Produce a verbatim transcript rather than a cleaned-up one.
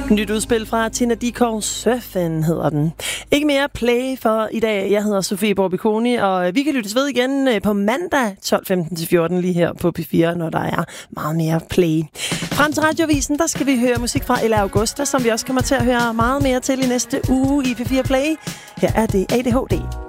Nyt udspil fra Tina Dickow, Surfen hedder den. Ikke mere play for i dag. Jeg hedder Sofie Borbiconi, og vi kan lyttes ved igen på mandag tolv femten til fjorten lige her på P fire, når der er meget mere play. Frem til Radiovisen, der skal vi høre musik fra Ella Augusta, som vi også kommer til at høre meget mere til i næste uge i P fire Play. Her er det A D H D.